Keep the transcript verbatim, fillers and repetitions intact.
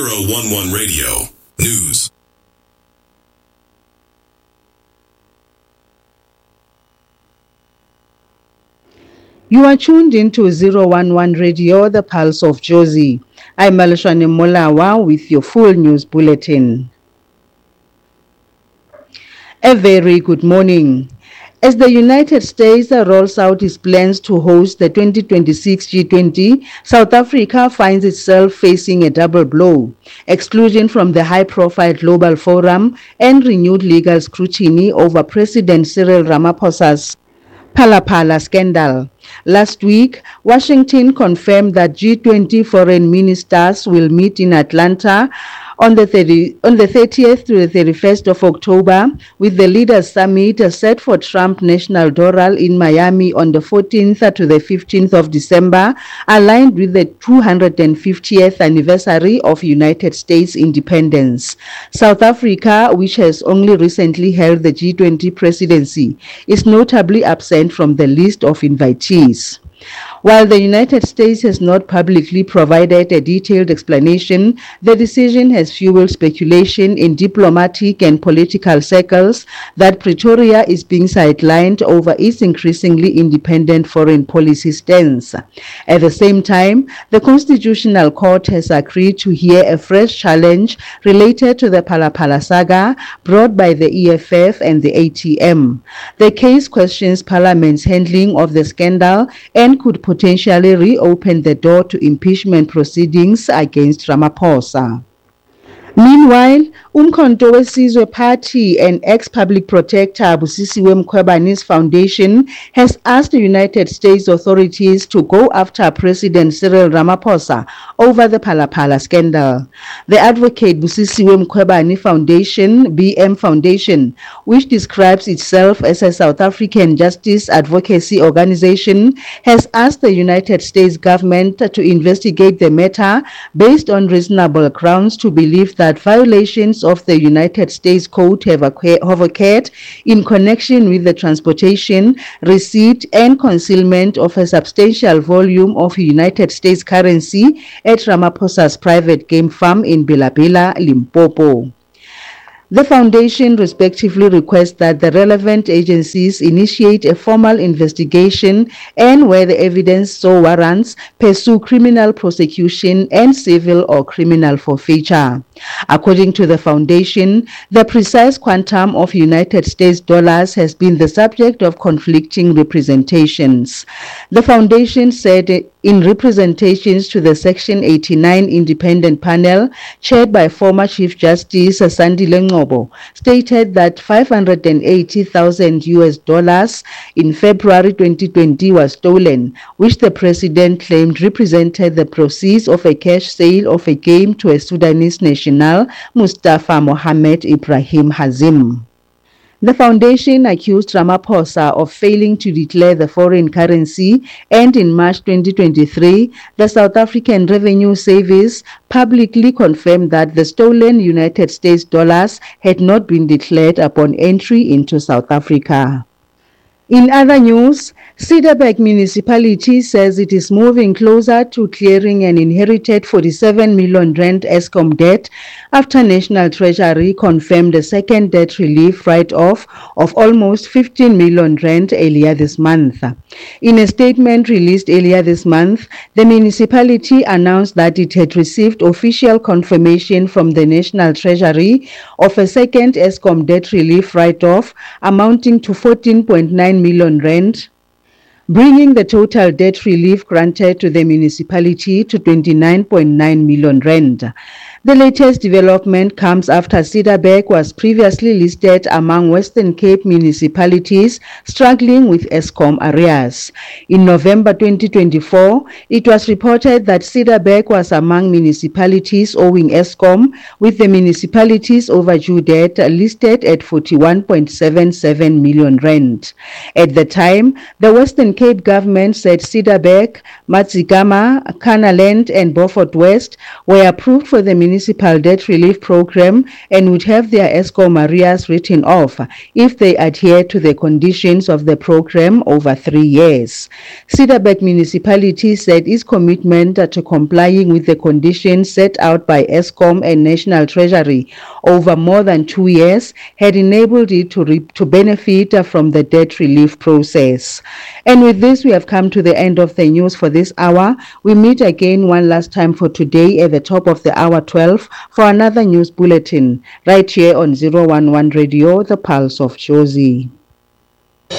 zero one one Radio News. You are tuned into zero one one Radio, the Pulse of Jozi. I'm Malashwane Molawa with your full news bulletin. A very good morning. As the United States rolls out its plans to host the twenty twenty-six G twenty, South Africa finds itself facing a double blow: exclusion from the high-profile Global Forum and renewed legal scrutiny over President Cyril Ramaphosa's Phala Phala scandal. Last week, Washington confirmed that G twenty foreign ministers will meet in Atlanta on the, thirty, on the thirtieth to the thirty-first of October, with the Leaders Summit set for Trump National Doral in Miami on the fourteenth to the fifteenth of December, aligned with the two hundred fiftieth anniversary of United States independence. South Africa, which has only recently held the G twenty presidency, is notably absent from the list of invitees. While the United States has not publicly provided a detailed explanation, the decision has fueled speculation in diplomatic and political circles that Pretoria is being sidelined over its increasingly independent foreign policy stance. At the same time, the Constitutional Court has agreed to hear a fresh challenge related to the Phala Phala saga brought by the E F F and the A T M. The case questions Parliament's handling of the scandal and could potentially reopen the door to impeachment proceedings against Ramaphosa. Meanwhile, Umkhonto weSizwe Party and ex-public protector Busisiwe Mkhwebani's foundation has asked the United States authorities to go after President Cyril Ramaphosa over the Phala Phala scandal. The advocate Busisiwe Mkhwebani Foundation, B M Foundation, which describes itself as a South African justice advocacy organization, has asked the United States government to investigate the matter based on reasonable grounds to believe that violations of the United States Code have occurred in connection with the transportation, receipt, and concealment of a substantial volume of United States currency at Ramaphosa's private game farm in Bela-Bela, Limpopo. The foundation respectively requests that the relevant agencies initiate a formal investigation and, where the evidence so warrants, pursue criminal prosecution and civil or criminal forfeiture. According to the foundation, the precise quantum of United States dollars has been the subject of conflicting representations. The foundation said in representations to the Section eighty-nine Independent Panel, chaired by former Chief Justice Sandile Ngcobo, stated that five hundred eighty thousand U S dollars in February twenty twenty was stolen, which the president claimed represented the proceeds of a cash sale of a game to a Sudanese national, Mustafa Mohamed Ibrahim Hazim. The foundation accused Ramaphosa of failing to declare the foreign currency, and in March twenty twenty-three, the South African Revenue Service publicly confirmed that the stolen United States dollars had not been declared upon entry into South Africa. In other news, Cederberg Municipality says it is moving closer to clearing an inherited forty-seven million rand Eskom debt after National Treasury confirmed a second debt relief write-off of almost fifteen million rand earlier this month. In a statement released earlier this month, the municipality announced that it had received official confirmation from the National Treasury of a second Eskom debt relief write-off amounting to fourteen point nine million rand, bringing the total debt relief granted to the municipality to twenty-nine point nine million rand. The latest development comes after Cederberg was previously listed among Western Cape municipalities struggling with Eskom arrears. In November twenty twenty-four, it was reported that Cederberg was among municipalities owing Eskom, with the municipalities overdue debt listed at forty-one point seven seven million rand. At the time, the Western Cape government said Cederberg, Matsigama, Kanaland, and Beaufort West were approved for the municipal debt relief program and would have their Eskom arrears written off if they adhere to the conditions of the program over three years. Cederberg Municipality said its commitment to complying with the conditions set out by Eskom and National Treasury over more than two years had enabled it to, re- to benefit from the debt relief process. And with this, we have come to the end of the news for this hour. We meet again one last time for today at the top of the hour twelve for another news bulletin right here on zero one one Radio, the Pulse of Jozi.